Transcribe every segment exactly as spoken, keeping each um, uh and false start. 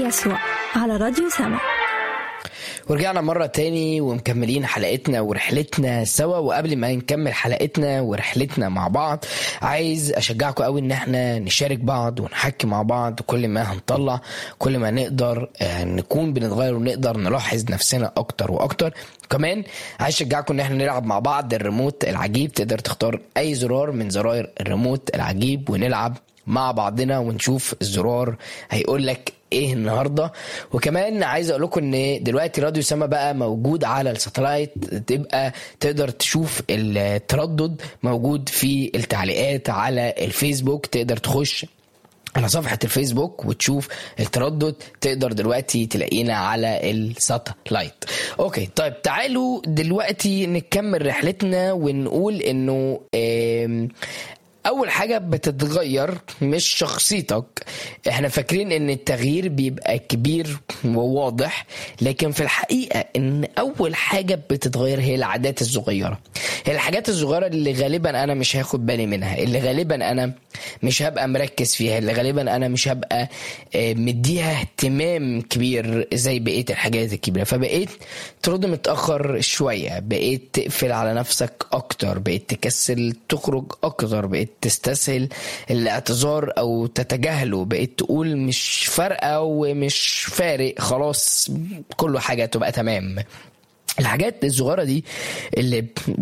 يسوع على راديو سما. ورجعنا مرة تاني ومكملين حلقتنا ورحلتنا سوا. وقبل ما نكمل حلقتنا ورحلتنا مع بعض، عايز أشجعكم قوي إن احنا نشارك بعض ونحكي مع بعض. كل ما هنطلع كل ما نقدر نكون بنتغير ونقدر نلاحظ نفسنا أكتر وأكتر. كمان عايز أشجعكم إن احنا نلعب مع بعض الريموت العجيب. تقدر تختار أي زرار من زراير الريموت العجيب ونلعب مع بعضنا ونشوف الزرار هيقول لك ايه النهارده. وكمان عايز اقول لكم ان دلوقتي راديو سما بقى موجود على الساتلايت، تبقى تقدر تشوف التردد موجود في التعليقات على الفيسبوك. تقدر تخش على صفحة الفيسبوك وتشوف التردد، تقدر دلوقتي تلاقينا على الساتلايت. اوكي طيب، تعالوا دلوقتي نكمل رحلتنا ونقول انه اول حاجة بتتغير مش شخصيتك. احنا فاكرين ان التغيير بيبقى كبير وواضح، لكن في الحقيقة ان اول حاجة بتتغير هي العادات الصغيرة. هي الحاجات الصغيرة اللي غالبا انا مش هاخد بالي منها، اللي غالبا انا مش هبقى مركز فيها، اللي غالبا انا مش هبقى مديها اهتمام كبير زي بقية الحاجات الكبيرة. فبقيت ترد متأخر شوية، بقيت تقفل على نفسك اكتر، بقيت تكسل تخرج اكتر، بقيت تستسهل الاعتذار او تتجاهله، بقيت تقول مش فارقة ومش فارق، خلاص كل حاجة تبقى تمام. الحاجات الصغيرة دي اللي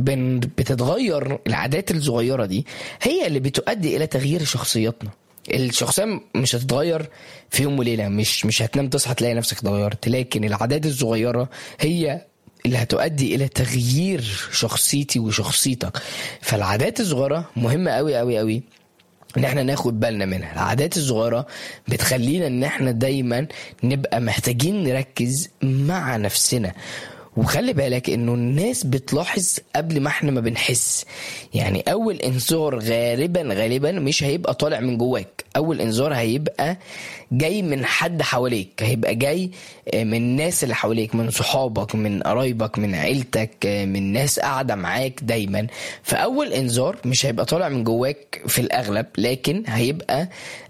بتتغير، العادات الصغيرة دي هي اللي بتؤدي الى تغيير شخصياتنا. الشخصية مش هتتغير في يوم وليلة، مش مش هتنام تصحى تلاقي نفسك اتغيرت، لكن العادات الصغيرة هي اللي هتؤدي الى تغيير شخصيتي وشخصيتك. فالعادات الصغيرة مهمة قوي قوي قوي ان احنا ناخد بالنا منها. العادات الصغيرة بتخلينا ان احنا دايما نبقى محتاجين نركز مع نفسنا. وخلي بالك انه الناس بتلاحظ قبل ما احنا ما بنحس. يعني اول انذار غالبا غالبا مش هيبقى طالع من جواك، اول انذار هيبقى جاي من حد حواليك، هيبقى جاي من الناس اللي حواليك، من صحابك، من قرايبك، من عيلتك، من ناس قاعدة معاك دايما. فاول انذار مش هيبقى طالع من جواك في الاغلب، لكن هيبقى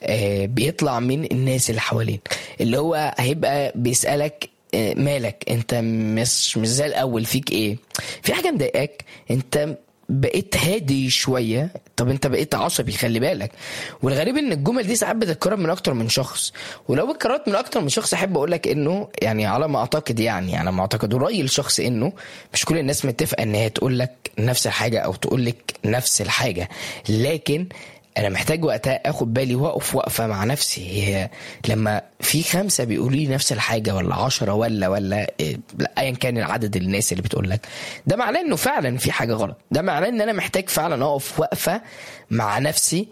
بيطلع من الناس اللي حواليك، اللي هو هيبقى بيسألك مالك، انت مش مش زي الاول، فيك ايه، في حاجه مضايقاك، انت بقيت هادي شويه، طب انت بقيت عصبي، خلي بالك. والغريب ان الجمل دي ساعات بتتكرر من اكتر من شخص. ولو اتكررت من اكتر من شخص احب اقول لك انه يعني على ما اعتقد يعني على ما اعتقد ورايي الشخص انه مش كل الناس متفقه ان هي تقول لك نفس الحاجه او تقول لك نفس الحاجه، لكن انا محتاج وقتها اخد بالي واقف وقفه مع نفسي. هي لما في خمسه بيقولوا لي نفس الحاجه ولا عشرة ولا ولا ايا كان العدد الناس اللي بتقول لك، ده معناه انه فعلا في حاجه غلط. ده معناه ان انا محتاج فعلا اقف وقفه مع نفسي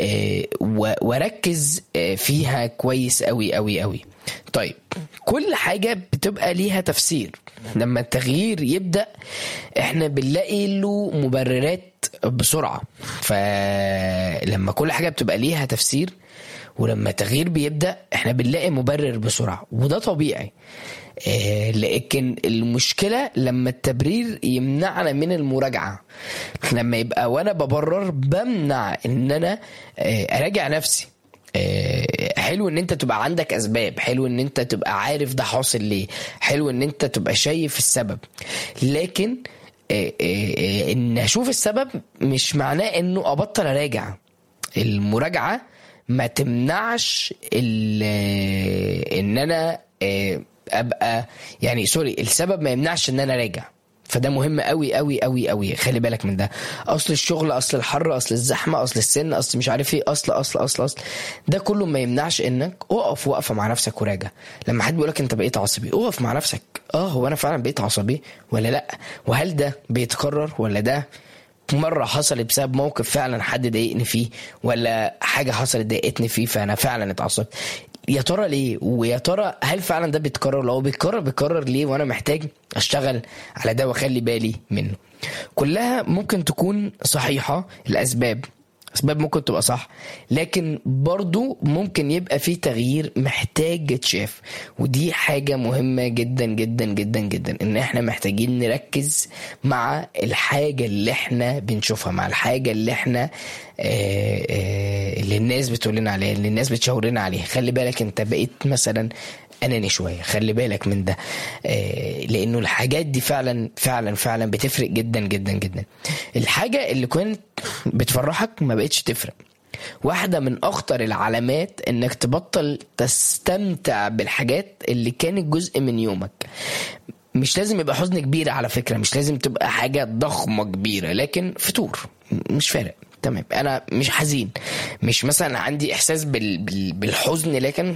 واركز فيها كويس قوي قوي قوي. طيب، كل حاجه بتبقى ليها تفسير. لما التغيير يبدأ احنا بنلاقي له مبررات بسرعة. فلما كل حاجة بتبقى ليها تفسير ولما التغيير بيبدأ احنا بنلاقي مبرر بسرعة، وده طبيعي. اه لكن المشكلة لما التبرير يمنعنا من المراجعة. لما يبقى وانا ببرر بمنع ان انا اه اراجع نفسي. حلو ان انت تبقى عندك اسباب، حلو ان انت تبقى عارف ده حاصل ليه، حلو ان انت تبقى شايف السبب، لكن ان اشوف السبب مش معناه انه ابطل اراجع. المراجعة ما تمنعش ان انا ابقى يعني سوري السبب ما يمنعش ان انا راجع. فده مهم قوي قوي قوي قوي، خلي بالك من ده. اصل الشغل، اصل الحر، اصل الزحمه، اصل السن، اصل مش عارف ايه، اصل اصل اصل اصل ده كله ما يمنعش انك اقف وقفه مع نفسك وراجع. لما حد بيقولك انت بقيت عصبي، اقف مع نفسك. اه هو انا فعلا بقيت عصبي ولا لا؟ وهل ده بيتكرر ولا ده مرة حصلت بسبب موقف فعلا حد ضايقني فيه، ولا حاجة حصلت ضايقتني فيه فأنا فعلا اتعصبت؟ يا ترى ليه؟ ويا ترى هل فعلا ده بيتكرر؟ لو بيتكرر بيتكرر ليه؟ وانا محتاج اشتغل على ده واخلي بالي منه. كلها ممكن تكون صحيحة الاسباب، اسباب ممكن تبقى صح، لكن برضو ممكن يبقى في تغيير محتاج يتشاف. ودي حاجة مهمة جدا جدا جدا جدا، ان احنا محتاجين نركز مع الحاجة اللي احنا بنشوفها، مع الحاجة اللي احنا آه آه اللي الناس بتقولنا عليها، اللي الناس بتشاورنا عليها. خلي بالك انت بقيت مثلا اناني شويه. خلي بالك من ده، آه لانه الحاجات دي فعلا فعلا فعلا بتفرق جدا جدا جدا. الحاجه اللي كنت بتفرحك ما بقتش تفرق. واحدة من أخطر العلامات إنك تبطل تستمتع بالحاجات اللي كانت جزء من يومك. مش لازم يبقى حزن كبير على فكرة، مش لازم تبقى حاجة ضخمة كبيرة، لكن فتور مش فارق. تمام، أنا مش حزين، مش مثلا عندي إحساس بال... بال... بالحزن، لكن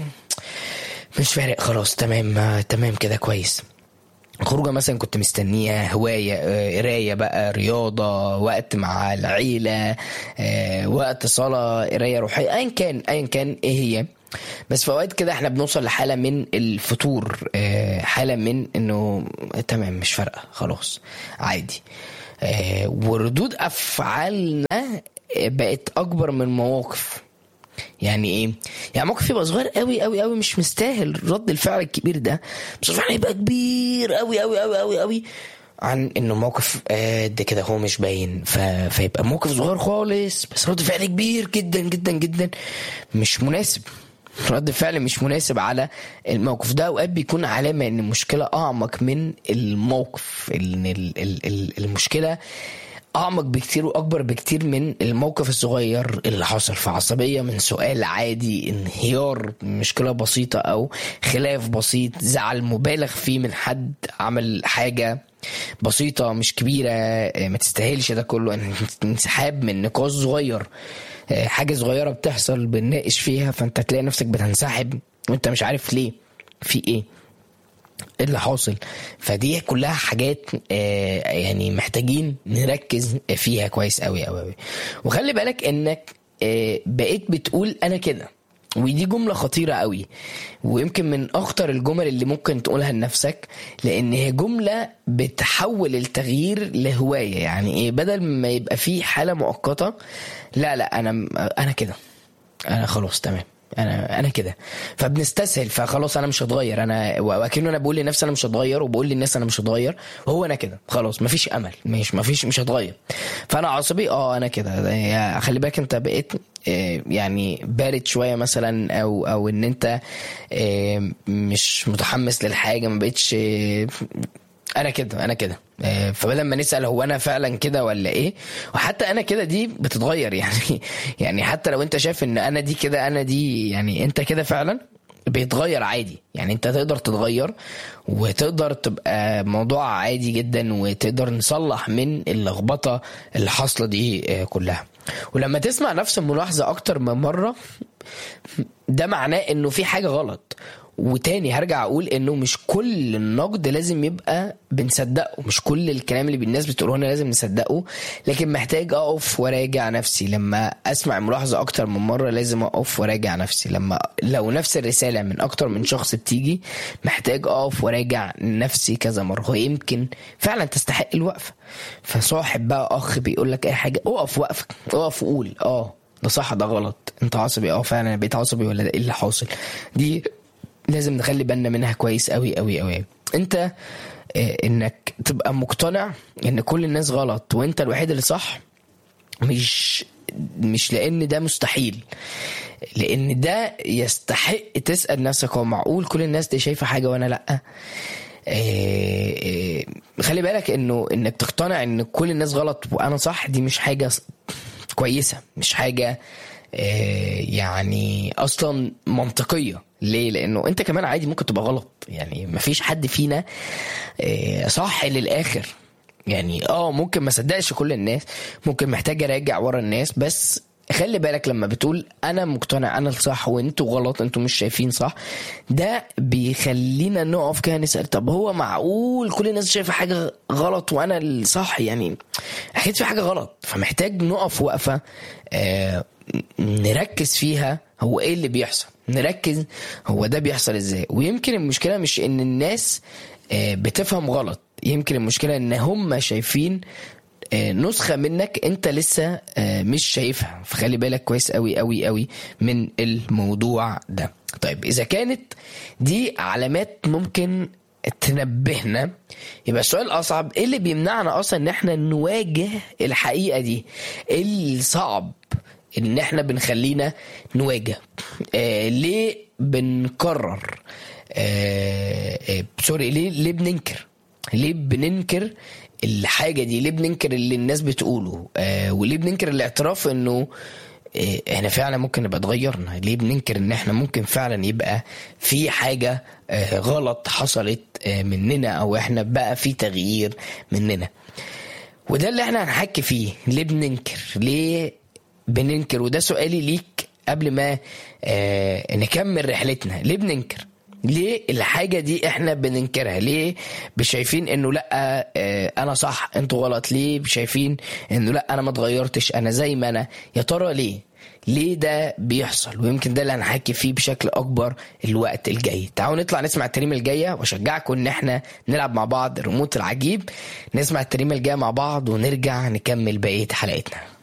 مش فارق خلاص. تمام آه، تمام كده كويس. خروجه مثلا كنت مستنيها، هواية، آه، قراية بقى، رياضة، وقت مع العيلة، آه، وقت صلاة، قراية روحية، ايا كان ايا كان ايه هي. بس في اوقات كده احنا بنوصل لحالة من الفتور، آه، حالة من انه تمام مش فارقة خلاص عادي. آه، وردود افعالنا بقت اكبر من مواقف. يعني ايه؟ يعني موقف يبقى صغير قوي قوي قوي مش مستاهل رد الفعل الكبير ده، بس الفعل يبقى كبير قوي قوي قوي قوي قوي عن انه موقف قد كده هو مش باين. ف... فيبقى موقف صغير خالص بس رد فعل كبير جدا جدا جدا مش مناسب. رد فعل مش مناسب على الموقف ده. اوقات بيكون علامة ان المشكلة اعمق من الموقف، ان المشكلة أعمق بكتير وأكبر بكتير من الموقف الصغير اللي حصل في عصبية من سؤال عادي، انهيار مشكلة بسيطة أو خلاف بسيط، زعل مبالغ فيه من حد عمل حاجة بسيطة مش كبيرة ما تستاهلش ده كله، انسحاب من نقاش صغير، حاجة صغيرة بتحصل بنناقش فيها فأنت تلاقي نفسك بتنسحب وأنت مش عارف ليه، في إيه اللي حاصل. فدي كلها حاجات آه يعني محتاجين نركز فيها كويس قوي قوي قوي. وخلي بالك انك آه بقيت بتقول انا كده، ودي جملة خطيرة قوي، ويمكن من اخطر الجمل اللي ممكن تقولها لنفسك، لان هي جملة بتحول التغيير لهواية. يعني ايه؟ بدل ما يبقى فيه حالة مؤقتة، لا لا انا انا كده، انا خلاص تمام انا انا كده، فبنستسهل فخلاص انا مش هتغير. انا واكنه انا بقول لنفسي انا مش هتغير، وبقول للناس انا مش هتغير، وهو انا كده خلاص مفيش امل، مش مفيش مش هتغير. فانا عصبي اه انا كده. خلي بالك انت بقيت يعني بارد شويه مثلا، او او ان انت مش متحمس للحاجه، ما بقتش انا كده انا كده. فبدل ما نسأل هو انا فعلا كده ولا ايه، وحتى انا كده دي بتتغير. يعني يعني حتى لو انت شايف ان انا دي كده انا دي يعني انت كده فعلا بيتغير عادي. يعني انت تقدر تتغير وتقدر تبقى موضوع عادي جدا، وتقدر نصلح من اللخبطة اللي حاصلة دي كلها. ولما تسمع نفس الملاحظة اكتر من مرة، ده معناه انه في حاجة غلط. وتاني هرجع اقول انه مش كل النقد لازم يبقى بنصدقه، مش كل الكلام اللي الناس بتقوله لنا لازم نصدقه، لكن محتاج اقف وراجع نفسي. لما اسمع ملاحظة اكتر من مرة لازم اقف وراجع نفسي. لما لو نفس الرسالة من اكتر من شخص بتيجي، محتاج اقف وراجع نفسي كذا مرة، ويمكن فعلا تستحق الوقفة. فصاحب بقى اخ بيقول لك اي حاجة، اقف وقفك، اقف وقول اه ده صح ده غلط، انت عصبي اه فعلا بقيت عصبي ولا ده ايه اللي حاصل. دي لازم نخلي بالنا منها كويس قوي قوي قوي. انت اه انك تبقى مقتنع ان كل الناس غلط وانت الوحيد اللي صح، مش مش لان ده مستحيل، لان ده يستحق تسأل نفسك هو معقول كل الناس دي شايفة حاجة وانا لا؟ اه اه خلي بالك انه انك تقتنع ان كل الناس غلط وانا صح، دي مش حاجة كويسة، مش حاجة اه يعني اصلا منطقية. ليه؟ لانه انت كمان عادي ممكن تبقى غلط. يعني مفيش حد فينا اه صح للاخر. يعني اه ممكن ما صدقش كل الناس، ممكن محتاج اراجع ورا الناس، بس خلي بالك لما بتقول انا مقتنع انا الصح وانتوا غلط، انتوا مش شايفين صح، ده بيخلينا نقف كده نسأل طب هو معقول كل الناس شايفة حاجة غلط وانا الصح؟ يعني اكيد في حاجة غلط. فمحتاج نقف وقفة آه نركز فيها هو ايه اللي بيحصل، نركز هو ده بيحصل ازاي. ويمكن المشكلة مش ان الناس آه بتفهم غلط، يمكن المشكلة ان هم شايفين نسخة منك انت لسه مش شايفها. فخلي بالك كويس قوي قوي قوي من الموضوع ده. طيب اذا كانت دي علامات ممكن تنبهنا، يبقى السؤال الاصعب ايه اللي بيمنعنا اصلا ان احنا نواجه الحقيقة دي؟ ايه الصعب ان احنا بنخلينا نواجه؟ آه ليه بنكرر آه آه سوري ليه ليه بننكر ليه بننكر الحاجة دي؟ ليه بننكر اللي الناس بتقوله؟ آه وليه بننكر الاعتراف انه آه احنا فعلا ممكن نبقى اتغيرنا؟ ليه بننكر ان احنا ممكن فعلا يبقى في حاجة آه غلط حصلت آه مننا، او احنا بقى في تغيير مننا؟ وده اللي احنا هنحكي فيه. ليه بننكر؟ ليه بننكر؟ وده سؤالي ليك قبل ما آه نكمل رحلتنا. ليه بننكر؟ ليه الحاجة دي احنا بننكرها؟ ليه شايفين انه لا اه انا صح انتوا غلط؟ ليه شايفين انه لا انا ما اتغيرتش انا زي ما انا؟ يا ترى ليه ليه ده بيحصل؟ ويمكن ده اللي هنحكي فيه بشكل اكبر الوقت الجاي. تعالوا نطلع نسمع التريمة الجاية، واشجعكم ان احنا نلعب مع بعض ريموت العجيب. نسمع التريمة الجاية مع بعض ونرجع نكمل بقية حلقتنا.